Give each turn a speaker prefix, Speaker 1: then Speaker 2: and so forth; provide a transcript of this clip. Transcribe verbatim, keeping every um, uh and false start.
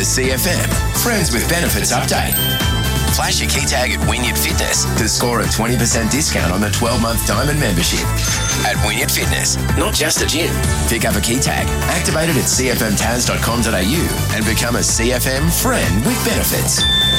Speaker 1: The C F M Friends with Benefits update. Flash your key tag at Wynyard Fitness to score a twenty percent discount on the twelve-month diamond membership. At Wynyard Fitness, not just a gym. Pick up a key tag, activate it at c f m taz dot com dot a u and become a C F M Friend with Benefits.